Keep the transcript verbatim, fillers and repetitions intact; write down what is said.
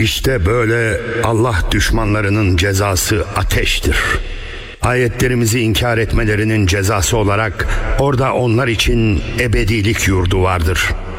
İşte böyle Allah düşmanlarının cezası ateştir. Ayetlerimizi inkar etmelerinin cezası olarak orada onlar için ebedilik yurdu vardır.